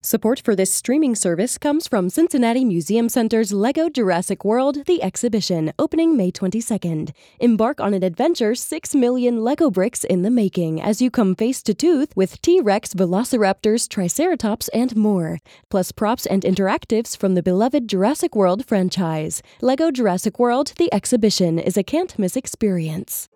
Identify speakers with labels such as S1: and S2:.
S1: Support for this streaming service comes from Cincinnati Museum Center's LEGO Jurassic World: The Exhibition, opening May 22nd. Embark on an adventure 6 million LEGO bricks in the making as you come face to tooth with T-Rex, Velociraptors, Triceratops, and more. Plus props and interactives from the beloved Jurassic World franchise. LEGO Jurassic World: The Exhibition is a can't-miss experience.